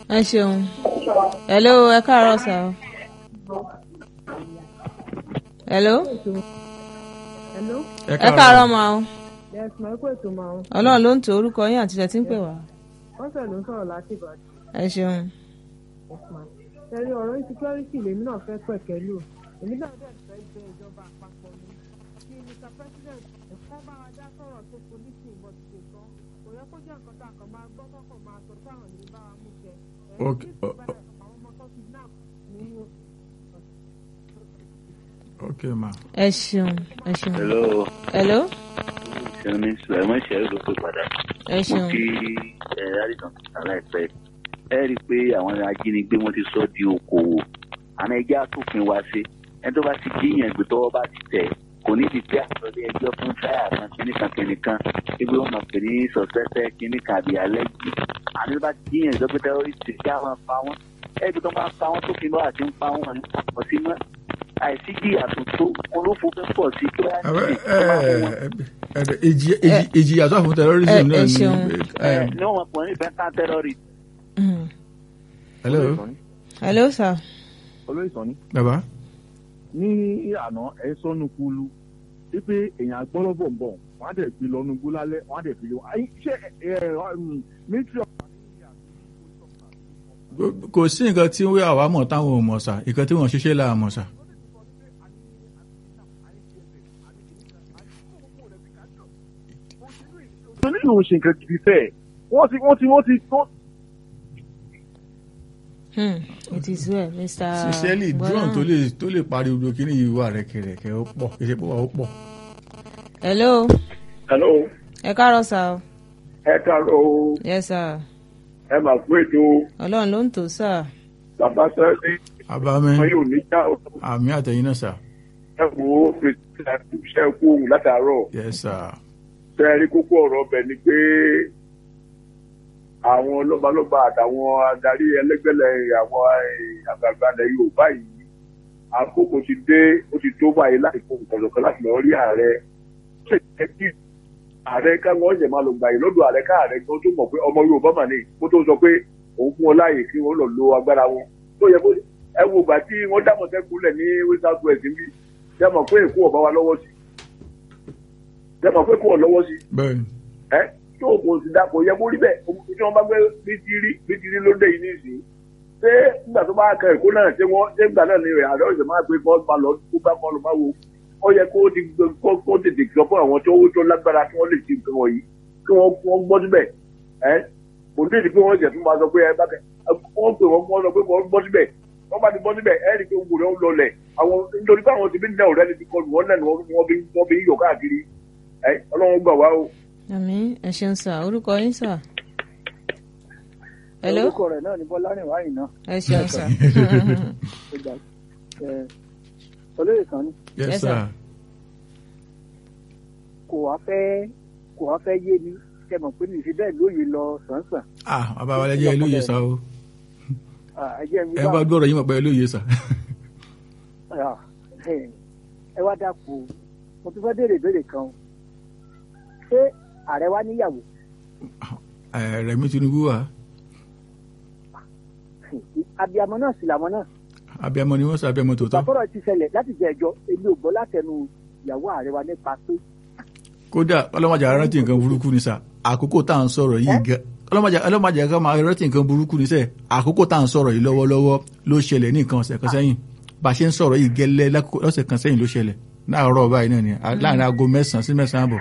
ẹ ṣeun. Hello, ẹ káàárọ̀ sà o. Hello. Ẹ káàárọ̀ ma o. Ọlọ́run ló ń tò orúkọ yín àti ṣe tí ń pè wá. wọ́n sẹ̀ ló ń sọ̀rọ̀ láti Ìbàdàn. Ẹ ṣeun. ẹ̀rí ọ̀rọ̀ insecurity lèmi náà fẹ́ pẹ̀kẹ́ lò èmi náà dẹ̀ fẹ́ jẹ ìjọba àpapọ̀ ni kí Mr. President ẹ̀fọ́ bá wa dá sọ̀rọ̀ tó polisi ìbọn ti ṣe tán kò yẹ kó jẹ́ nǹkan tá a kàn máa gbọ́ kọ́kọ́ máa sọ sáwọn ní bá wa mú jẹ Okay, ma. Ẹ ṣeun. Ẹ ṣeun. Hello. Hello. Ṣẹ́ni Sùlẹ̀mọ́ Ṣẹ́rí ló pè padà. Ẹ ṣeun. Mo kí Àríkàn aláìpẹ́. Ẹ rí i pé àwọn ajínigbé wọn ti sọ di okòwò. Àná ẹjẹ́ àtúnfin wa ṣe. Ẹni tó bá ti jíyàn gbé tọ́wọ́ bá ti tẹ̀. Kò ní ti tẹ́ àtọ́lé ẹjọ́ fún táyà kan kíníkan kíníkan. Ibi wọn máa pè ní sọ̀sẹ́sẹ́ kíníkan àbí alẹ́ yìí. Àní tó bá ti jíyàn ìjọ pé tẹ́rọ́rìsì kí àwọn pa wọ́n. Ẹbí tó máa pa wọ́n tó fi lọ́wọ́ àti ń pa wọ́n ní pọ̀ sí mọ́. Àìsí jìyà tuntun olófo fẹ́ pọ̀ sí kí wọ́n ìjìyà tó fún terrorism náà ni. ní wọn pọ̀ ní ìfẹ́ terrorism. Hello. Hello sir. Olóyè Sànní. Bàbá. Ní ìlànà ẹ̀ sọ́nù kúlú wípé èèyàn gbọ́dọ̀ bọ̀ ń bọ̀ wọ́n á dẹ̀ fi lọ́nu gbó lálẹ́ wọ́n á dẹ̀ fi lé wọn. ṣé military of kò sí nǹkan tí wọ́n àwa mọ̀ táwọn ò mọ̀ sà nǹkan tí wọ́n ṣiṣẹ́ là mọ̀ sà. nínú ṣe nǹkan gidi fẹ́ wọ́n ti tó. It is well, Mr. Sincerely, drone tó lè pariwo kí ni ìwà rẹ̀ kẹ̀rẹ̀kẹ̀ ó pọ̀ kì í ṣe pé wà ó pọ̀. Hello. Hello. Ẹ káàárọ̀ sà o. Ẹ káàárọ̀ o. Yes sir. Ẹ máa fún ètò. Ọlọ́run ló ń tò sà. Bàbá sẹ́ẹ̀sì. Àbámẹ́. Wọ́n yóò ní já o. Àmì àtẹ̀yìn náà sà. Ẹ wo fèsì àti iṣẹ́ kú òun látàárọ̀. Yes sir. Fẹ́ẹ́rí kókó ọ̀rọ̀ ọbẹ̀ ni pé àwọn lọ́balọ́ba àtàwọn adarí ẹlẹ́gbẹ̀lẹ̀ àwọn àgbààgbà ilẹ̀ Yorùbá yìí àkókò ti dé ó ti tó báyìí láti fún ìkọ̀lọ̀kan láti lọ rí ààrẹ ṣe jẹ́ kí ààrẹ káwọn ọ̀jẹ̀ máa lọ gbà yìí lọ́dọ̀ ààrẹ káàrẹ kan tó mọ̀ pé ọmọ Yorùbá mà ní kó tó sọ pé òun fún wọn láàyè kí wọ́n lọ lo agbára wọn tó yẹ kó ẹ wo ìgbà tí wọ́n dámọ̀tẹ́kùnlẹ̀ ní South West níbí jẹ́ mọ̀ pé èkó ọ̀bá wa lọ́wọ́ sí jẹ́ mọ̀ pé kó ọ̀ lọ́wọ́ sí. Bẹ́ẹ̀ni. Tó kò sì dá kò yẹ kó rí bẹ́ẹ̀ tí wọ́n bá gbé bítírí lóde yìí nísìnyí ṣé nígbà tó bá kẹ èkó náà ṣé nígbà náà ni ààrẹ ọ̀sẹ̀ máa gbé kọ́ máa lọ kó bá kọ́ lọ máa wo ó yẹ kó tètè sọ fún àwọn tó lágbára tí wọ́n lè ṣe nǹkan wọ̀nyí kí wọ́n gbọ́ síbẹ̀ kò ní ìdí pé wọ́n ṣẹ̀ tún máa sọ pé ẹ bá kẹ wọ́n pè wọ́n sọ pé wọ́n gbọ́ síbẹ̀ wọ́n bá ti gbọ́ síbẹ̀ ẹ rí i pé gbogbo rẹ̀ ń lọlẹ̀ àwọn nítorí pé àwọn ti bí nílẹ̀ ọ̀rẹ́ ni ti kọlù wọ́n náà ni wọ́n fi ń yọ̀ káàkiri Ọlọ́run gbà wá o. Àmín, ẹ ṣeun sà orúkọ yín sà. Hello. Orúkọ rẹ̀ náà ni Bọ́lárìnwá Àyìnà. Ẹ ṣeun sà. Olóyè Sànní. Yes sir. Kò wá fẹ́ yé mi kẹ mọ̀ pé nìṣe bẹ́ẹ̀ lóye lọ sàn-sàn. Bàbá wa lẹ́jọ́ lóye sá o. Ẹ bá gbọ́dọ̀ yín mọ̀ pé lóye sá. Ẹ wá dákú mo tún fẹ́ béèrè ìbéèrè kan ṣé ààrẹ wa níyàwó. Rẹ̀mí Tinubu wà. Abiyamọ náà sì làwọn náà. Abiyamọ ni wọ́n sọ abiyamọ tòótọ́. Bàbá ti ṣẹlẹ̀ láti jẹ ẹjọ́ èmi ò gbọ́ látẹnu ìyàwó ààrẹ wa nípa pé. Kódà ọlọ́mọdé arántí nǹkan burúkú ni sà àkókò tá à ń sọ̀rọ̀ yìí gan ọlọ́mọdé kan máa rántí nǹkan burúkú ni sẹ́ àkókò tá à ń sọ̀rọ̀ yìí lọ́wọ́lọ́wọ́ ló ṣẹlẹ̀ ní nǹkan ọ̀sẹ̀ kan sẹ́yìn bá a ṣe ń sọ̀rọ̀ yìí gẹ́lẹ́ lọ́sẹ̀ kan sẹ́yìn ló ṣẹlẹ̀ láàárọ̀ báyìí náà ni láàrin aago 9 sí 9 àbọ̀.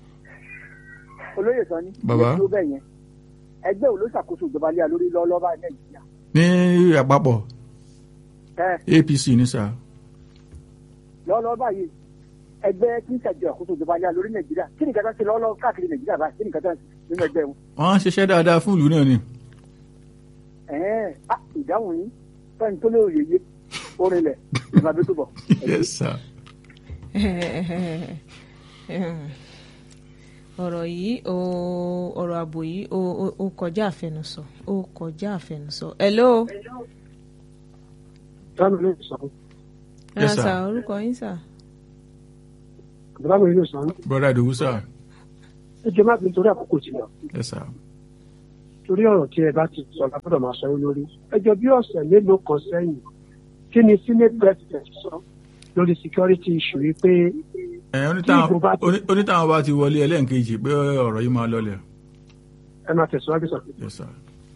Olóyè Sànní bàbá ẹgbẹ́ wo ló ṣàkóso ìjọba lé lórí lọ́wọ́lọ́wọ́ báyìí Nàìjíríà. Ní àpapọ̀ APC ní sà. Lọ́wọ́lọ́wọ́ báyìí ẹgbẹ́ tí ń ṣàjọ àkóso ìjọba lé lórí Nàìjíríà kí ni kàtà sí lọ́wọ́lọ́wọ́ káàkiri Nàìjíríà báyìí kí ni kàtà sí nínú ẹgbẹ́ wọn. Wọ́n ń ṣiṣẹ́ dáadáa fún ìlú náà ni. Ìdáhùn yìí fẹ́ni tó lè òye orin lẹ̀ ìgbàgbé tó bọ̀. Yes sir. Ọ̀rọ̀ yìí ọ̀rọ̀ ààbò yìí ó kọjá àfẹnusọ Hello. Táwọn ilé ìsọ̀. Ẹ sà orúkọ yín sà. Táwọn ilé ìsọ̀. Bọ́dà Ìdòwú sà. Ẹ jẹ́ má fi nítorí àkókò ti lọ. Yes sir. torí ọ̀rọ̀ tí ẹ bá ti sọ lágbọ́dọ̀ máa sọ lórí. Ẹjọ́ bí ọ̀sẹ̀ mélòó kan sẹ́yìn, kí ni Senate President sọ lórí security issue yìí pé onítàwọn bá ti wọlé ẹlẹ́ǹkejì pé ọ̀rọ̀ yìí máa lọlẹ̀. Ẹ máa tẹ̀síwájú sọ. Yes, sir.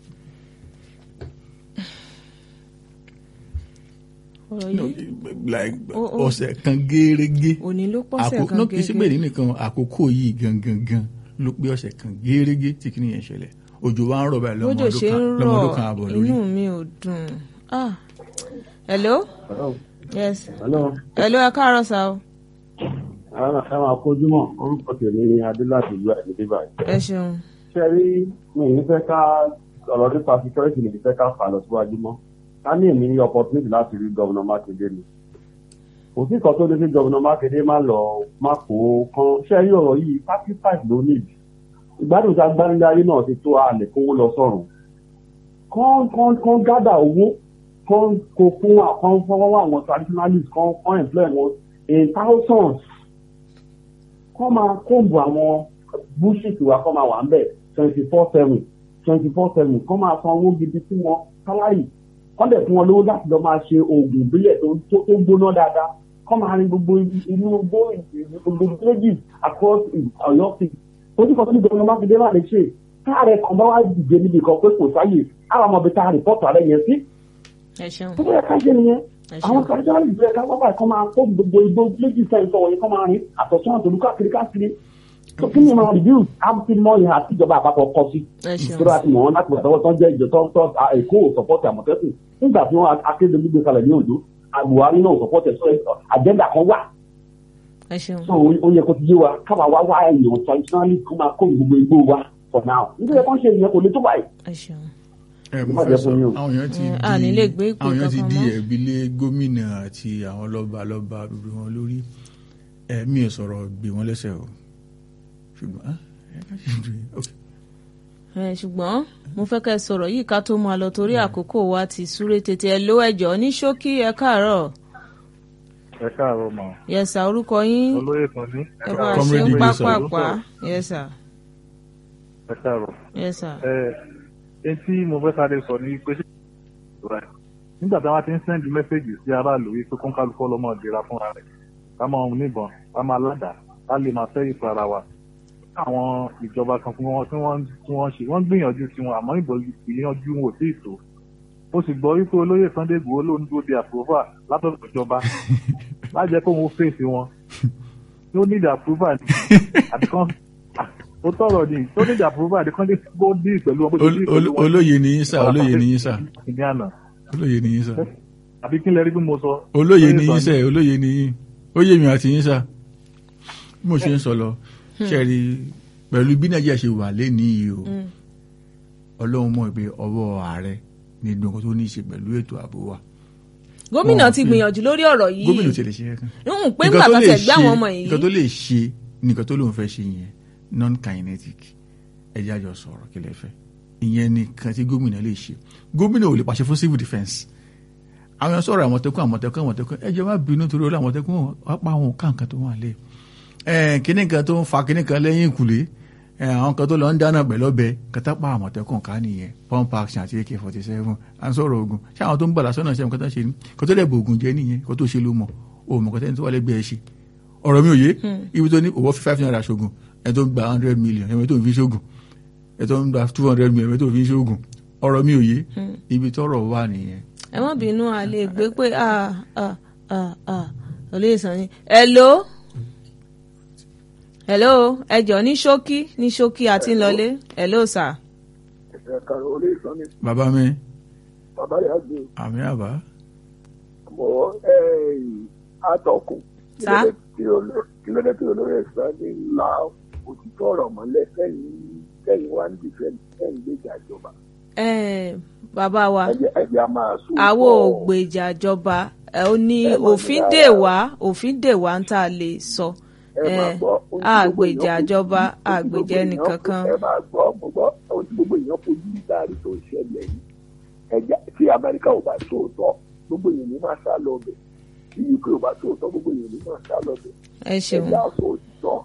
Like ọ̀sẹ̀ kan gẹ́rẹ́gẹ́. Òní ló pọ̀sẹ̀ kan gẹ́gẹ́. Kì í ṣe pé èyí nìkan àkókò yìí gangan ló pé ọ̀sẹ̀ kan gẹ́rẹ́gẹ́ tí kìíní yẹn ṣẹlẹ̀. Òjò wa ń rọ̀ báyìí lọ́mọdún kan àbọ̀ lórí. Inú mi ò dùn. Hello? Yes. Hello, ẹ káàárọ̀ sá o. Ẹ máa kójúmọ́, orúkọ tèmi ni Adélàdé ìlú àìlèdè báyìí. Ẹ ṣeun. Ṣé rí mi ní fẹ́ ká ọ̀rọ̀ nípa security ní fẹ́ ká fà lọ síwájú mọ́? Ká ní èmi ní opportunity láti rí Gómìnà Mákindé ni. Kò sí kan tó lè fi Gómìnà Mákindé má kó kan. Ṣé rí ọ̀rọ̀ yìí 35 ló níbi? Ìgbádùn tí agbániláyé náà ti tó àlè kówó lọ sọ̀rùn. Kán gádà owó, kán kó fún àwọn traditionalists, kán employ wọn in thousands. Kán máa kóńbù àwọn bullshit wa kán máa wà ń bẹ̀ 24/7 kán máa san owó gidi fún wọn sáláyì. Kán dẹ̀ fún wọn lówó láti lọ máa ṣe oògùn ìbílẹ̀ tó gbóná dáadáa. Kán máa rin gbogbo inú gbogbo villages across Ọ̀yọ́ state. Ojú kan tó ní Gómìnà Mákindé máa lè ṣe káàrẹ kan bá wá dìde níbi kan pé kò sáyè àwọn ọmọ ibi tá a rìpọ́tù ààrẹ yẹn sí. Tó bẹ́ẹ̀ ká ṣe nìyẹn. Àwọn traditional ìbílẹ̀ ká wábà kan máa kó gbogbo igbó méjì sẹ́yìntàn wọ̀nyí kan máa rìn àtọ̀tún àtòlú káàkiri. tó kí ni máa reduce àti mọ ìhà àtijọba àpapọ̀ kọ sí. ìṣòro àti mọ̀ wọn láti pàtàkì tó ń jẹ́ ìjọ tó Èkó sọ̀pọ̀tì Àmọ̀tẹ́kùn nígbà tí wọ́n akéde gbígbé kalẹ̀ ní Òjó Buhari náà sọ̀pọ̀tì àjẹ́ndà kan wà. so ó yẹ kó ti yé wa káwa wá èèyàn traditionally kó máa kó gbogbo igbó wa for now nítorí kan ṣe ìyẹn kò lè tó báyìí. Àwọn èèyàn ti di ẹ̀bi lé gómìnà àti àwọn lọ́balọ́ba gbogbo wọn lórí mi ò sọ̀rọ̀ gbé wọn lẹ́sẹ̀ o ṣùgbọ́n mo fẹ́ kẹ́ sọ̀rọ̀ yìí ká tó máa lọ torí àkókò wa ti súré tètè ẹ ló ẹjọ́ ní ṣókí ẹ káàárọ̀. Ẹ káàárọ̀ mọ́. Yẹ́sà orúkọ yín. Olóyè kan ní. Ẹ bá ṣe ń pápápá. Yẹ́sà. Ẹ káàárọ̀. Yẹ́sà. Etí mo fẹ́ sáré sọ ní pé nígbà tí wọ́n ti ń sẹ́ndì mẹ́sẹ̀gì sí aráàlú wípé kó ń kálukọ́ lọ́mọ ìdíra fúnra rẹ̀ ká máa ń níbọn ká máa ládàá ká lè máa fẹ́ ìfọ̀ ara wa. Àwọn ìjọba kan fún wọn tí wọ́n ṣe wọ́n gbìyànjú tiwọn àmọ́ ìgbìyànjú wọn ò tí ì tó. Ó sì gbọ́ wípé olóyè Sunday Igboho ló ń dúró de àpòfà látọ̀dọ̀ ìjọba lájẹ́ kó wọn fèsì wọn tó ní ìdí àpòfà ní àdìkan ó tọrọ ní tó ní ìdí àpòfà àdìkan lè gbó dí pẹ̀lú ọmọ ìjọba. Olóyè ní yín sà olóyè ní yín sà olóyè ní yín sà. Àbí kí n lè rí bí mo sọ. Olóyè ní yín sà olóyè ní yín ó yé mi àti yín sà bí mo ṣe ń sọ lọ ṣẹ́ẹ̀rí pẹ̀lú bí Nàìjíríà ṣe wà lénìí o Ọlọ́run mọ̀ pé ọwọ́ ààrẹ ní gbogbo tó ní í ṣe pẹ̀lú ètò ààbò wa. Gómìnà ti gbìyànjú lórí ọ̀rọ̀ yìí. Gómìnà ti lè ṣe ẹ̀kan. Pé ńgbà tó tẹ̀ gbé àwọn ọmọ yìí. Nǹkan tó lè ṣe nǹkan tó lóun fẹ́ ṣe yẹn non-kinetic ẹ̀jẹ̀ àjọ sọ̀rọ̀ kí lè fẹ́ ìyẹn nìkan tí gómìnà lè ṣe. Gómìnà ò lè pàṣẹ fún civil defence. Àwọn sọ̀rọ̀ Àmọ̀tẹ́kùn ẹ jẹ́ má bínú torí ọlọ́ Àmọ̀tẹ́kùn apá àwọn káàkan tó wà lé kíní kan tó ń fa kíní kan lẹ́yìn ìkùlé àwọn kan tó lọ ń dáná pẹ̀lú ọbẹ̀ kẹtàpá Àmọ̀tẹ́kùn ká nìyẹn pump action àti AK-47 à ń sọ̀rọ̀ ogun ṣé àwọn tó ń bọ̀lá sọ́nà ṣe nǹkan tó ń ṣe ní kó tó lẹ̀ bò ogun jẹ́ nìyẹn kó tó ṣe ló mọ̀ o mọ̀ kọ́tẹ́ni tó wà lẹ́gbẹ̀ẹ́ ṣe ọ̀rọ̀ mi ò yé ibi tó ní òwò fi 5 naira ṣogun ẹ̀ tó ń gba 100 million ẹ̀ tó ń fi ṣogun ẹ̀ tó ń gba 200 million ẹ̀ tó ń fi ṣogun ọ̀rọ̀ mi ò yé ibi tọ́rọ̀ wà nìyẹn. Ẹ má bínú àlè gbé pé olóyè sàn ni hello ẹjọ ní ṣókí àti ńlọlé hello sir. Bàbá mi. Bàbá yà gbé. Àmì àbá. Mo àtọkùn. Sá. Kí ló dé tí olóyè Sunday la òtítọ́ ọ̀rọ̀ mọ́lẹ̀ kẹ́yìn wá ní kẹ́yìn gbèjà ìjọba. Bàbá wa ẹjẹ a máa sùn. àwọn ògbèjà ìjọba ó ní òfin dè wá ń tà lè sọ. Àgbèjà ìjọba àgbèjà ẹnìkankan. Ẹ máa gbọ́ ohun tí gbogbo èèyàn fojú dárí tó ń ṣẹlẹ̀ yìí. Ẹ̀jẹ̀ tí Amẹ́ríkà ò bá sóòótọ́ gbogbo èèyàn ní máa sá lọ bẹ̀. Tí UK ò bá sóòótọ́ gbogbo èèyàn ní máa sá lọ bẹ̀. Ẹ ṣeun. Ẹ̀jẹ̀ àṣọ òtítọ́.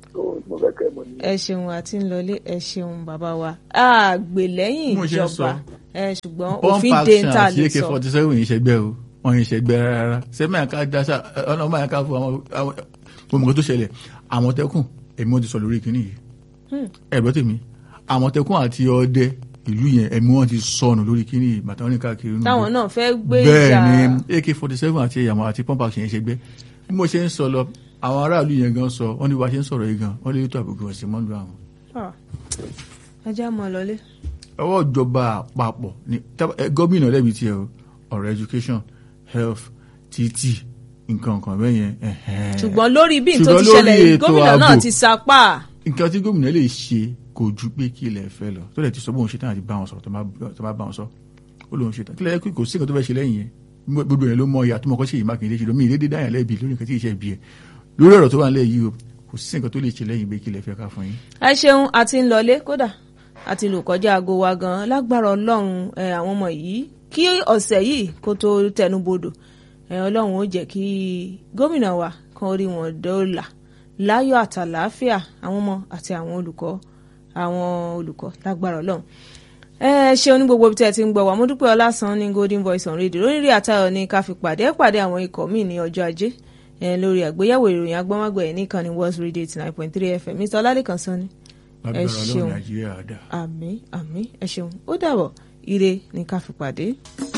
mo fẹ́ kẹ́ mọ̀ nìyẹn. ẹ ṣeun àti ńlọlé ẹ ṣeun bàbá wa àgbè lẹ́yìn ìjọba ṣùgbọ́n òfin dé ń tà lè sọ. AK-47 yìí ṣẹgbẹ́ o wọ́n yìí ṣẹgbẹ́ rárá sẹ́mi àká dáṣà ọlọ́mọ àká fún àwọn gbogbo tó ṣẹlẹ̀ Àmọ̀tẹ́kùn ẹ̀mí wọn ti sọ lórí ìkíní yìí ẹ̀gbọ́n tèmi Àmọ̀tẹ́kùn àti ọdẹ ìlú yẹn ẹ̀mí wọn ti sọnù lórí ìkíní yìí bàtà wọn ní káàkiri nù. táwọn náà fẹ́ gbé ìjà bẹ́ẹ̀ ni AK-47 àti ẹ̀yàmọ̀ àti pump action yẹn ṣẹgbẹ́ bí mo ṣe ń sọ lọ àwọn aráàlú yẹn gan sọ wọn ní wàá ṣe ń sọ̀rọ̀ yìí gan wọn lè tó àbùkù ọ̀sẹ̀ mọ́lú àwọn. ajá mọ́ lọlé. ọwọ́ ìjọba àpapọ̀ ní gómìnà lẹ́bi tiẹ̀ ọ̀rọ̀ education health títì nǹkan kan bẹ́ẹ̀ yẹn. ṣùgbọ́n lórí bí n tó ti ṣẹlẹ̀ gómìnà náà ti sapá. nǹkan tí gómìnà lè ṣe kò ju pé kí ilẹ̀ fẹ́ lọ tó lè ti sọ bóun ṣe tán àti bá wọn sọ̀rọ̀ tó bá bá wọn sọ ó lóun ṣe tán kí lẹ́yìn kò sí nǹkan tó fẹ́ ṣe lẹ́yìn yẹn gbogbo yẹn ló mọ ìyá tó mọ kọ́ sí Mákindé ṣe lómi ìlédè dáyà lẹ́bi lórí nǹkan tí ì ṣe bí ẹ lórí ọ̀rọ̀ tó wà nílẹ̀ yìí o kò sí nǹkan tó lè ṣe lẹ́yìn pé kí ilẹ̀ fẹ́ ká fún yín. ẹ ṣeun àti ń lọlé kódà àti lò kọjá aago wa gan lágbára Ọlọ́run àwọn ọmọ yìí kí ọ̀sẹ̀ yìí kó tó tẹnubodò Ọlọ́run ó jẹ́ kí gómìnà wa kan orí wọn dọ́là láyọ̀ àtàlàáfíà àwọn ọmọ àti àwọn olùkọ́ lágbára Ọlọ́run. Ṣeun ní gbogbo ibi tí ẹ ti ń gbọ́ wá mo dúpẹ́ Ọlásàn ní Golden Voice on Radio lórí rí àtayọ̀ ní ká fi pàdé àwọn ikọ̀ míì ní ọjọ́ ajé lórí àgbéyẹ̀wò ìròyìn agbọ́nmágbẹ̀ẹ́ nìkan ní World Radio 89.3 FM Mr. Ọlálẹ́kan Sanni ẹ ṣeun àmín ẹ ṣeun ó dàbọ̀ ire ní ká fi pàdé.